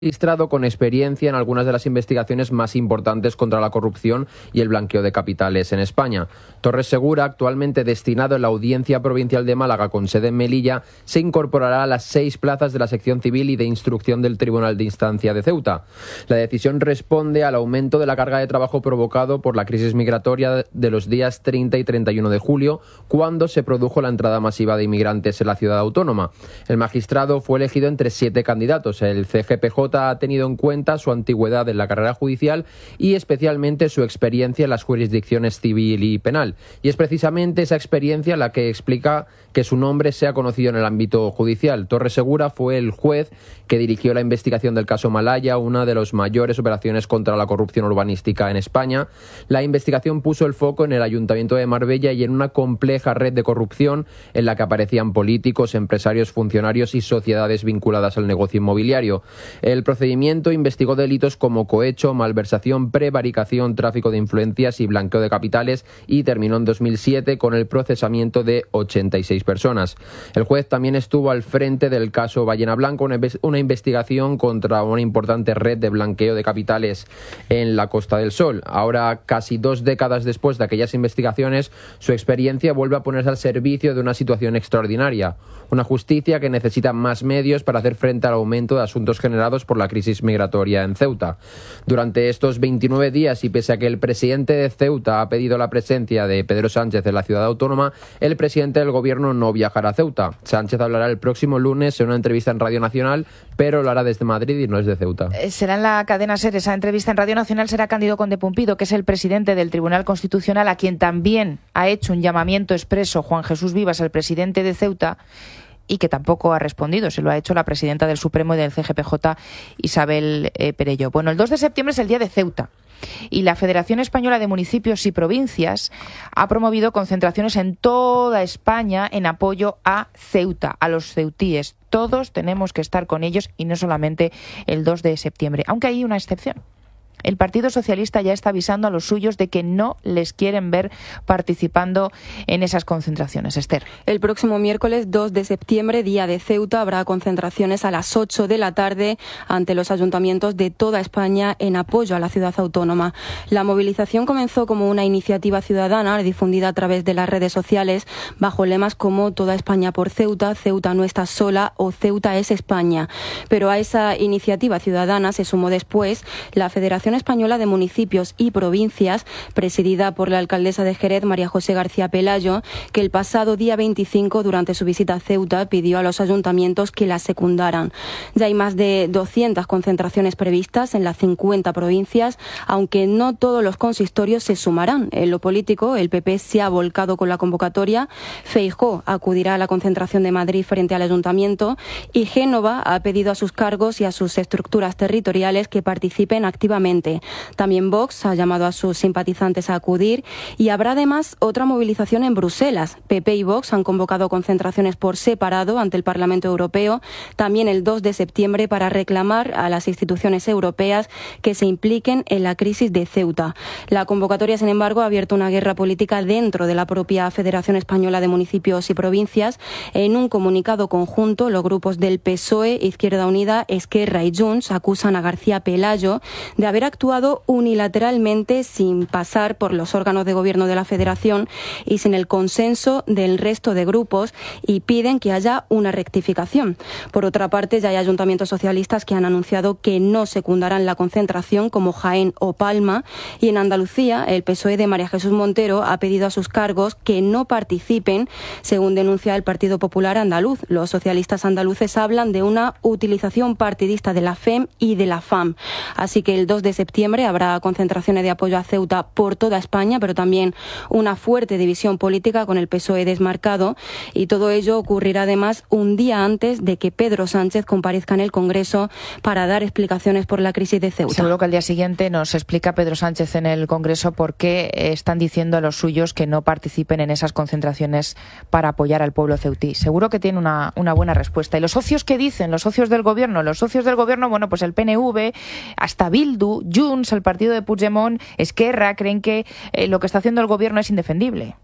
magistrado con experiencia en algunas de las investigaciones más importantes contra la corrupción y el blanqueo de capitales en España. Torres Segura, actualmente destinado en la Audiencia Provincial de Málaga con sede en Melilla, se incorporará a las 6 plazas de la sección civil y de instrucción del Tribunal de Instancia de Ceuta. La decisión responde al aumento de la carga de trabajo provocado por la crisis migratoria de los días 30 y 31 de julio, cuando se produjo la entrada masiva de inmigrantes en la ciudad autónoma. El magistrado fue elegido entre 7 candidatos. El CGPJ ha tenido en cuenta su antigüedad en la carrera judicial y especialmente su experiencia en las jurisdicciones civil y penal. Y es precisamente esa experiencia la que explica que su nombre sea conocido en el ámbito judicial. Torres Segura fue el juez que dirigió la investigación del caso Malaya, una de las mayores operaciones contra la corrupción urbanística en España. La investigación puso el foco en el Ayuntamiento de Marbella y en una compleja red de corrupción en la que aparecían políticos, empresarios, funcionarios y sociedades vinculadas al negocio inmobiliario. El procedimiento investigó delitos como cohecho, malversación, prevaricación, tráfico de influencias y blanqueo de capitales y terminó en 2007 con el procesamiento de 86 personas. El juez también estuvo al frente del caso Ballena Blanca, una investigación contra una importante red de blanqueo de capitales en la Costa del Sol. Ahora, casi 2 décadas después de aquellas investigaciones, su experiencia vuelve a ponerse al servicio de una situación extraordinaria, una justicia que necesita más medios para hacer frente al aumento de asuntos generados por la crisis migratoria en Ceuta. Durante estos 29 días, y pese a que el presidente de Ceuta ha pedido la presencia de Pedro Sánchez en la ciudad autónoma, el presidente del gobierno no viajará a Ceuta. Sánchez hablará el próximo lunes en una entrevista en Radio Nacional, pero lo hará desde Madrid y no desde Ceuta. Será en la cadena SER. Esa entrevista en Radio Nacional será Cándido Conde Pumpido, que es el presidente del Tribunal Constitucional, a quien también ha hecho un llamamiento expreso Juan Jesús Vivas, el presidente de Ceuta, y que tampoco ha respondido. Se lo ha hecho la presidenta del Supremo y del CGPJ, Isabel Perello. Bueno, el 2 de septiembre es el Día de Ceuta y la Federación Española de Municipios y Provincias ha promovido concentraciones en toda España en apoyo a Ceuta, a los ceutíes. Todos tenemos que estar con ellos y no solamente el 2 de septiembre, aunque hay una excepción. El Partido Socialista ya está avisando a los suyos de que no les quieren ver participando en esas concentraciones. Esther. El próximo miércoles 2 de septiembre, Día de Ceuta, habrá concentraciones a las 8 de la tarde ante los ayuntamientos de toda España en apoyo a la ciudad autónoma. La movilización comenzó como una iniciativa ciudadana difundida a través de las redes sociales bajo lemas como Toda España por Ceuta, Ceuta no está sola o Ceuta es España. Pero a esa iniciativa ciudadana se sumó después la Federación Española de Municipios y Provincias, presidida por la alcaldesa de Jerez, María José García Pelayo, que el pasado día 25, durante su visita a Ceuta, pidió a los ayuntamientos que la secundaran. Ya hay más de 200 concentraciones previstas en las 50 provincias, aunque no todos los consistorios se sumarán. En lo político, el PP se ha volcado con la convocatoria, Feijóo acudirá a la concentración de Madrid frente al ayuntamiento y Génova ha pedido a sus cargos y a sus estructuras territoriales que participen activamente. También Vox ha llamado a sus simpatizantes a acudir y habrá además otra movilización en Bruselas. PP y Vox han convocado concentraciones por separado ante el Parlamento Europeo, también el 2 de septiembre, para reclamar a las instituciones europeas que se impliquen en la crisis de Ceuta. La convocatoria, sin embargo, ha abierto una guerra política dentro de la propia Federación Española de Municipios y Provincias. En un comunicado conjunto, los grupos del PSOE, Izquierda Unida, Esquerra y Junts acusan a García Pelayo de haber actuado unilateralmente sin pasar por los órganos de gobierno de la Federación y sin el consenso del resto de grupos, y piden que haya una rectificación. Por otra parte, ya hay ayuntamientos socialistas que han anunciado que no secundarán la concentración, como Jaén o Palma, y en Andalucía el PSOE de María Jesús Montero ha pedido a sus cargos que no participen, según denuncia el Partido Popular Andaluz. Los socialistas andaluces hablan de una utilización partidista de la FEM y de la FAM. Así que el 2 de septiembre habrá concentraciones de apoyo a Ceuta por toda España, pero también una fuerte división política con el PSOE desmarcado, y todo ello ocurrirá además un día antes de que Pedro Sánchez comparezca en el Congreso para dar explicaciones por la crisis de Ceuta. Seguro que al día siguiente nos explica Pedro Sánchez en el Congreso por qué están diciendo a los suyos que no participen en esas concentraciones para apoyar al pueblo ceutí. Seguro que tiene una buena respuesta. ¿Y los socios qué dicen? Los socios del gobierno, bueno, pues el PNV, hasta Bildu, Junts, el partido de Puigdemont, Esquerra, creen que lo que está haciendo el gobierno es indefendible.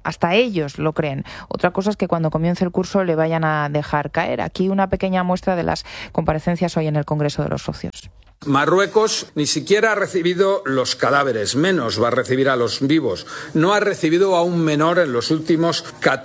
Hasta ellos lo creen. Otra cosa es que cuando comience el curso le vayan a dejar caer. Aquí una pequeña muestra de las comparecencias hoy en el Congreso de los Socios. Marruecos ni siquiera ha recibido los cadáveres, menos va a recibir a los vivos. No ha recibido a un menor en los últimos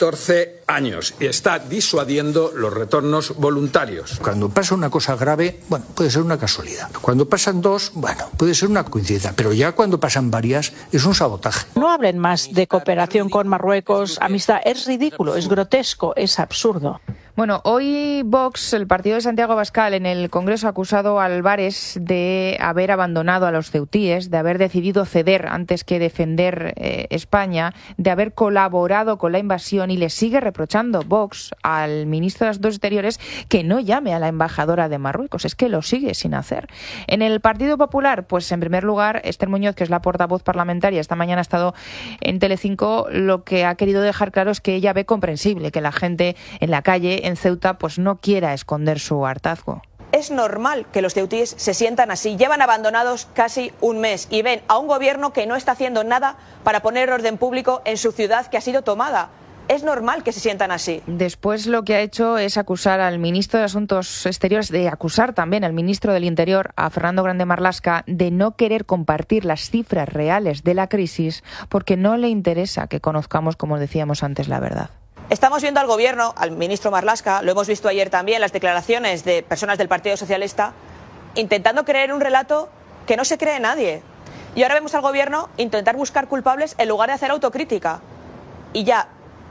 14 años y está disuadiendo los retornos voluntarios. Cuando pasa una cosa grave, bueno, puede ser una casualidad. Cuando pasan dos, bueno, puede ser una coincidencia. Pero ya cuando pasan varias, es un sabotaje. No hablen más de cooperación con Marruecos, amistad. Es ridículo, es grotesco, es absurdo. Bueno, hoy Vox, el partido de Santiago Abascal, en el Congreso ha acusado a Álvarez de haber abandonado a los ceutíes, de haber decidido ceder antes que defender España, de haber colaborado con la invasión, y le sigue reprochando Vox al ministro de Asuntos Exteriores que no llame a la embajadora de Marruecos. Es que lo sigue sin hacer. En el Partido Popular, pues en primer lugar, Esther Muñoz, que es la portavoz parlamentaria, esta mañana ha estado en Telecinco, lo que ha querido dejar claro es que ella ve comprensible que la gente en la calle en Ceuta pues no quiera esconder su hartazgo. Es normal que los ceutíes se sientan así. Llevan abandonados casi un mes y ven a un gobierno que no está haciendo nada para poner orden público en su ciudad que ha sido tomada. Es normal que se sientan así. Después lo que ha hecho es acusar al ministro de Asuntos Exteriores, de acusar también al ministro del Interior, a Fernando Grande Marlaska, de no querer compartir las cifras reales de la crisis porque no le interesa que conozcamos, como decíamos antes, la verdad. Estamos viendo al gobierno, al ministro Marlaska, lo hemos visto ayer también, las declaraciones de personas del Partido Socialista, intentando creer un relato que no se cree nadie. Y ahora vemos al gobierno intentar buscar culpables en lugar de hacer autocrítica. Y ya,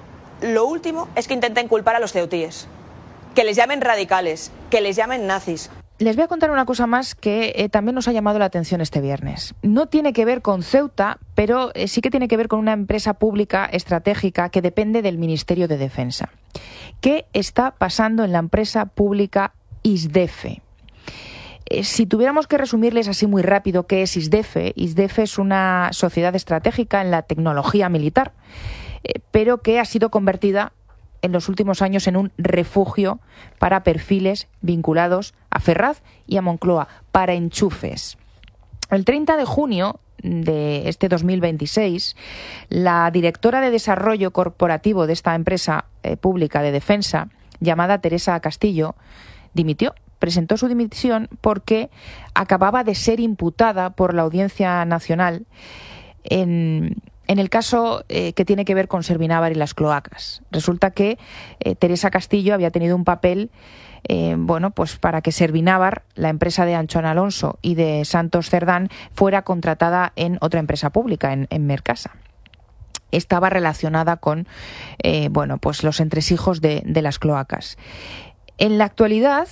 lo último es que intenten culpar a los ceutíes, que les llamen radicales, que les llamen nazis. Les voy a contar una cosa más que también nos ha llamado la atención este viernes. No tiene que ver con Ceuta, pero sí que tiene que ver con una empresa pública estratégica que depende del Ministerio de Defensa. ¿Qué está pasando en la empresa pública ISDEFE? Si tuviéramos que resumirles así muy rápido qué es ISDEFE, ISDEFE es una sociedad estratégica en la tecnología militar, pero que ha sido convertida en los últimos años en un refugio para perfiles vinculados a Ferraz y a Moncloa, para enchufes. El 30 de junio de este 2026, la directora de desarrollo corporativo de esta empresa pública de defensa, llamada Teresa Castillo, dimitió. Presentó su dimisión porque acababa de ser imputada por la Audiencia Nacional en el caso que tiene que ver con Servinávar y las cloacas. Resulta que Teresa Castillo había tenido un papel pues para que Servinávar, la empresa de Anchón Alonso y de Santos Cerdán, fuera contratada en otra empresa pública, en Mercasa. Estaba relacionada con pues los entresijos de las cloacas. En la actualidad,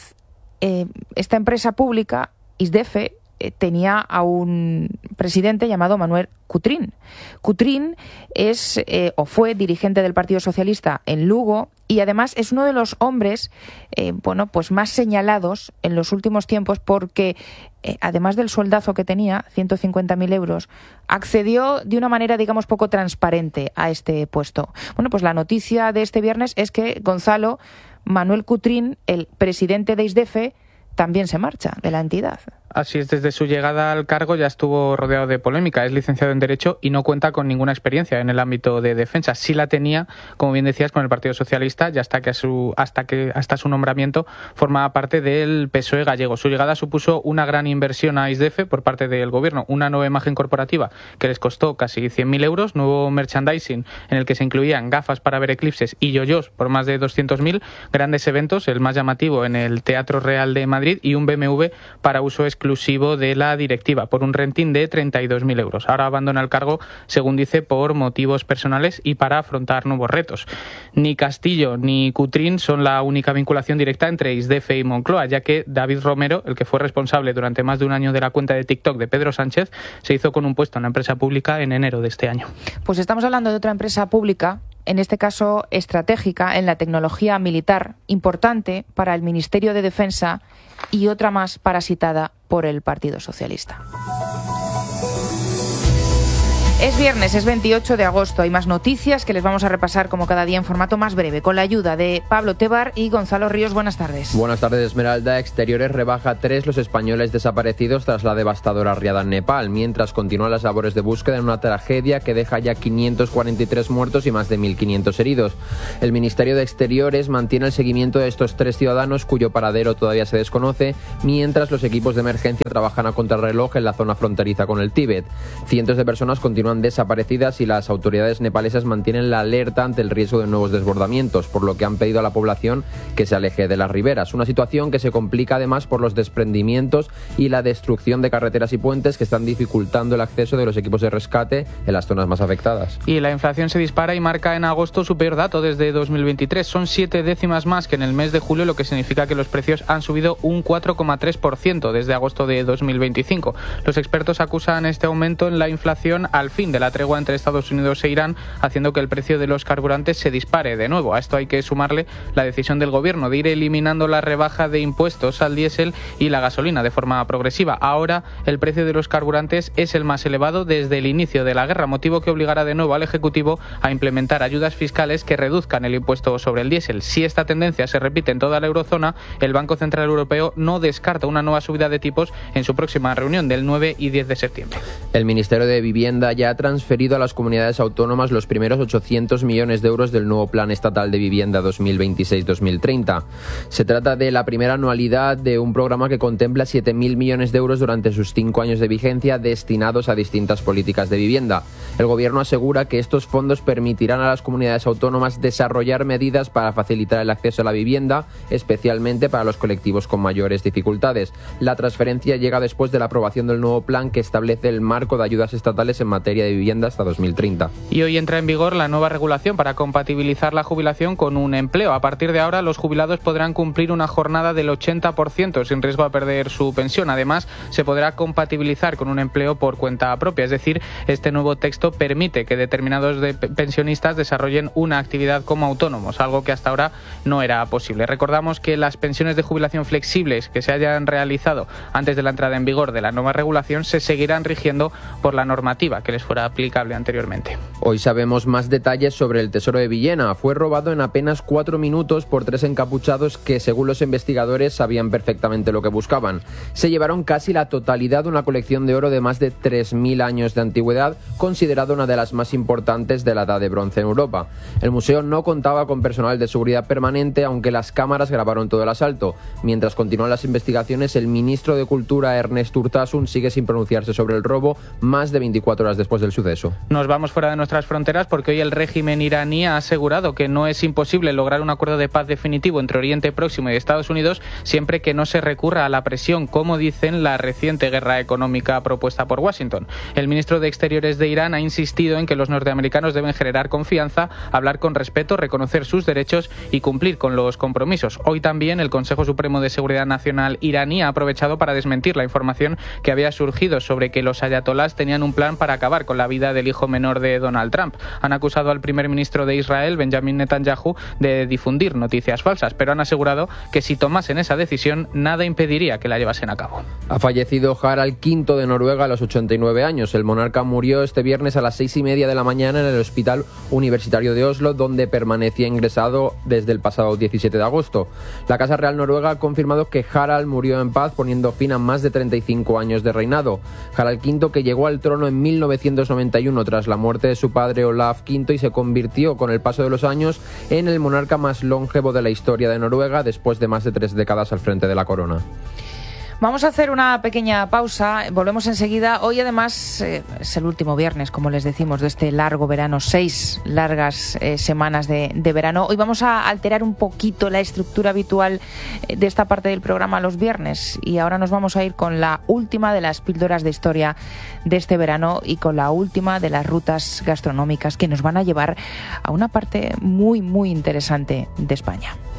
esta empresa pública, ISDEFE, tenía a un presidente llamado Manuel Cutrín. Cutrín es o fue dirigente del Partido Socialista en Lugo y además es uno de los hombres pues más señalados en los últimos tiempos porque además del sueldazo que tenía, 150.000 euros, accedió de una manera, digamos, poco transparente a este puesto. Bueno, pues la noticia de este viernes es que Gonzalo Manuel Cutrín, el presidente de ISDEFE, también se marcha de la entidad. Así es, desde su llegada al cargo ya estuvo rodeado de polémica. Es licenciado en Derecho y no cuenta con ninguna experiencia en el ámbito de defensa. Sí la tenía, como bien decías, con el Partido Socialista y hasta su nombramiento formaba parte del PSOE gallego. Su llegada supuso una gran inversión a ISDEFE por parte del Gobierno, una nueva imagen corporativa que les costó casi 100.000 euros, nuevo merchandising en el que se incluían gafas para ver eclipses y yoyos por más de 200.000, grandes eventos, el más llamativo en el Teatro Real de Madrid y un BMW para uso exclusivo de la directiva por un renting de 32.000 euros. Ahora abandona el cargo, según dice, por motivos personales y para afrontar nuevos retos. Ni Castillo ni Cutrín son la única vinculación directa entre ISDEFE y Moncloa, ya que David Romero, el que fue responsable durante más de un año de la cuenta de TikTok de Pedro Sánchez, se hizo con un puesto en la empresa pública en enero de este año. Pues estamos hablando de otra empresa pública, en este caso estratégica en la tecnología militar, importante para el Ministerio de Defensa y otra más parasitada por el Partido Socialista. Es viernes, es 28 de agosto. Hay más noticias que les vamos a repasar como cada día en formato más breve, con la ayuda de Pablo Tebar y Gonzalo Ríos. Buenas tardes. Buenas tardes, Esmeralda. Exteriores rebaja 3 los españoles desaparecidos tras la devastadora riada en Nepal, mientras continúan las labores de búsqueda en una tragedia que deja ya 543 muertos y más de 1.500 heridos. El Ministerio de Exteriores mantiene el seguimiento de estos 3 ciudadanos cuyo paradero todavía se desconoce, mientras los equipos de emergencia trabajan a contrarreloj en la zona fronteriza con el Tíbet. Cientos de personas continúan desaparecidas y las autoridades nepalesas mantienen la alerta ante el riesgo de nuevos desbordamientos, por lo que han pedido a la población que se aleje de las riberas. Una situación que se complica además por los desprendimientos y la destrucción de carreteras y puentes que están dificultando el acceso de los equipos de rescate en las zonas más afectadas. Y la inflación se dispara y marca en agosto su peor dato desde 2023. Son 7 décimas más que en el mes de julio, lo que significa que los precios han subido un 4,3% desde agosto de 2025. Los expertos acusan este aumento en la inflación al fin de la tregua entre Estados Unidos e Irán, haciendo que el precio de los carburantes se dispare de nuevo. A esto hay que sumarle la decisión del gobierno de ir eliminando la rebaja de impuestos al diésel y la gasolina de forma progresiva. Ahora el precio de los carburantes es el más elevado desde el inicio de la guerra, motivo que obligará de nuevo al Ejecutivo a implementar ayudas fiscales que reduzcan el impuesto sobre el diésel. Si esta tendencia se repite en toda la eurozona, el Banco Central Europeo no descarta una nueva subida de tipos en su próxima reunión del 9 y 10 de septiembre. El Ministerio de Vivienda ya ha transferido a las comunidades autónomas los primeros 800 millones de euros del nuevo Plan Estatal de Vivienda 2026-2030. Se trata de la primera anualidad de un programa que contempla 7.000 millones de euros durante sus 5 años de vigencia destinados a distintas políticas de vivienda. El Gobierno asegura que estos fondos permitirán a las comunidades autónomas desarrollar medidas para facilitar el acceso a la vivienda, especialmente para los colectivos con mayores dificultades. La transferencia llega después de la aprobación del nuevo plan que establece el marco de ayudas estatales en materia de vivienda hasta 2030. Y hoy entra en vigor la nueva regulación para compatibilizar la jubilación con un empleo. A partir de ahora, los jubilados podrán cumplir una jornada del 80% sin riesgo a perder su pensión. Además, se podrá compatibilizar con un empleo por cuenta propia. Es decir, este nuevo texto permite que determinados pensionistas desarrollen una actividad como autónomos, algo que hasta ahora no era posible. Recordamos que las pensiones de jubilación flexibles que se hayan realizado antes de la entrada en vigor de la nueva regulación se seguirán rigiendo por la normativa que les fuera aplicable anteriormente. Hoy sabemos más detalles sobre el tesoro de Villena. Fue robado en apenas 4 minutos por 3 encapuchados que, según los investigadores, sabían perfectamente lo que buscaban. Se llevaron casi la totalidad de una colección de oro de más de 3.000 años de antigüedad, considerada una de las más importantes de la Edad de Bronce en Europa. El museo no contaba con personal de seguridad permanente, aunque las cámaras grabaron todo el asalto. Mientras continúan las investigaciones, el ministro de Cultura, Ernest Urtasun, sigue sin pronunciarse sobre el robo más de 24 horas después del suceso. Nos vamos fuera de nuestras fronteras porque hoy el régimen iraní ha asegurado que no es imposible lograr un acuerdo de paz definitivo entre Oriente Próximo y Estados Unidos siempre que no se recurra a la presión, como dicen la reciente guerra económica propuesta por Washington. El ministro de Exteriores de Irán ha insistido en que los norteamericanos deben generar confianza, hablar con respeto, reconocer sus derechos y cumplir con los compromisos. Hoy también el Consejo Supremo de Seguridad Nacional iraní ha aprovechado para desmentir la información que había surgido sobre que los ayatolás tenían un plan para acabar con la vida del hijo menor de Donald Trump. Han acusado al primer ministro de Israel, Benjamin Netanyahu, de difundir noticias falsas, pero han asegurado que si tomasen esa decisión, nada impediría que la llevasen a cabo. Ha fallecido Harald V de Noruega a los 89 años. El monarca murió este viernes a las 6:30 de la mañana en el Hospital Universitario de Oslo, donde permanecía ingresado desde el pasado 17 de agosto. La Casa Real Noruega ha confirmado que Harald murió en paz, poniendo fin a más de 35 años de reinado. Harald V, que llegó al trono en 1991 tras la muerte de su padre Olaf V y se convirtió con el paso de los años en el monarca más longevo de la historia de Noruega, después de más de 3 décadas al frente de la corona. Vamos a hacer una pequeña pausa, volvemos enseguida. Hoy además es el último viernes, como les decimos, de este largo verano, 6 largas semanas de verano. Hoy vamos a alterar un poquito la estructura habitual de esta parte del programa los viernes y ahora nos vamos a ir con la última de las píldoras de historia de este verano y con la última de las rutas gastronómicas que nos van a llevar a una parte muy, muy interesante de España.